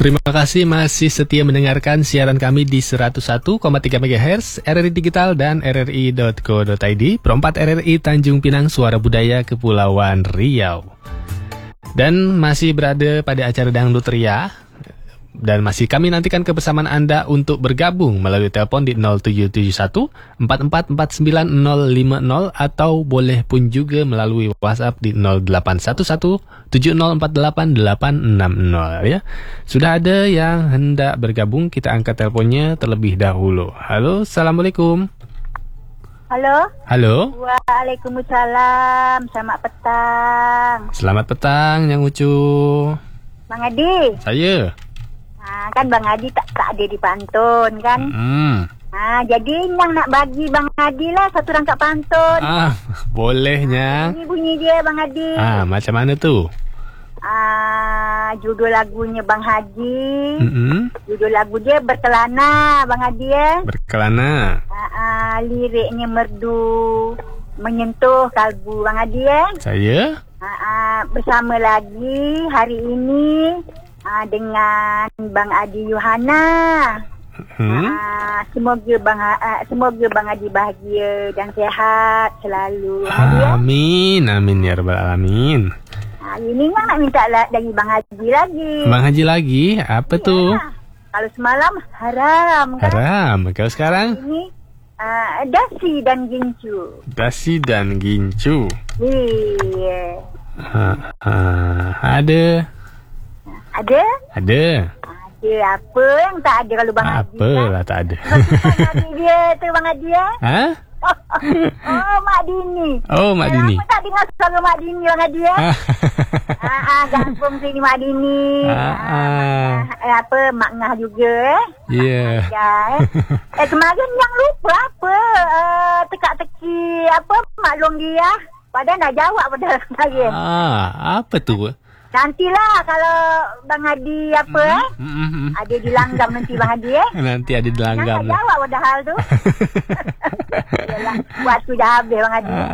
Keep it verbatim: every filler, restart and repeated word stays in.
Terima kasih masih setia mendengarkan siaran kami di seratus satu koma tiga megahertz R R I Digital dan R R I dot co dot I D, perempat R R I Tanjung Pinang, Suara Budaya Kepulauan Riau. Dan masih berada pada acara Dangdut Ria. Dan masih kami nantikan kebersamaan Anda untuk bergabung melalui telepon di nol tujuh tujuh satu empat empat empat sembilan nol lima nol atau boleh pun juga melalui WhatsApp di nol delapan satu satu tujuh nol empat delapan delapan enam nol ya. Sudah ada yang hendak bergabung, kita angkat teleponnya terlebih dahulu. Halo, Assalamualaikum. Halo. Halo. Waalaikumsalam. Selamat petang. Selamat petang, Yang Ucu. Bang Adi. Saya. Nah, kan Bang Adi tak, tak ada di pantun kan. Hmm. Nah, jadi Nyang nak bagi Bang Adi lah satu rangkap pantun. Ah, bolehnya. Ini bunyi dia Bang Adi. Ah, macam mana tu? Ah, judul lagunya Bang Haji. Mm-hmm. Judul lagu dia Berkelana Bang Adi ya. Berkelana. Ah, ah, liriknya merdu menyentuh kalbu Bang Adi ya. Saya. Ah, ah, bersama lagi hari ini. Ah, dengan Bang Adi Yuhana. Hmm? Ah, semoga Bang ah, semoga Bang Adi bahagia dan sihat selalu. Amin, amin ya rabbal alamin. Ah, ini kan nak minta la- dari Bang Haji lagi. Bang Haji lagi, apa ya, tu? Kalau semalam haram kan? Haram. Kalau sekarang? Ini ah, dasi dan gincu. Dasi dan gincu. Iya. Ha, ha, ada. Ada? Ada. Ada apa yang tak ada kalau Bang Haji? Apalah tak ada. Bang Haji dia tu Bang Haji ya? Ha? Oh, Mak Dini. Oh, Mak Dini. Kenapa tak dengar suara Mak Dini Bang Haji ya? Ah, ah, gabung sini Mak Dini. Ah, ah. Ah, apa, Mak Ngah juga eh? Ya. Ya, eh. eh, kemarin yang lupa apa? Uh, teka-teki apa, maklum dia. Padahal dah jawab pada saya. Ah, apa tu? Nantilah kalau Bang Hadi apa eh? Mm-hmm. Ada di langgam nanti Bang Hadi eh? Nanti ada di langgam. Jangan jawab pada hal tu. Yalah, waktu dah habis Bang Hadi.